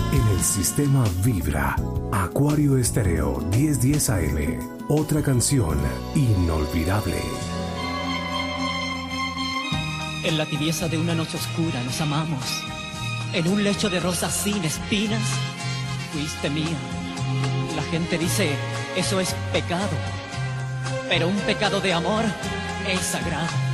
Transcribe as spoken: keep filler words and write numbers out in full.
En el sistema Vibra, Acuario Estéreo diez diez A M. Otra canción inolvidable. En la tibieza de una noche oscura nos amamos. En un lecho de rosas sin espinas, fuiste mía. La gente dice, eso es pecado. Pero un pecado de amor es sagrado.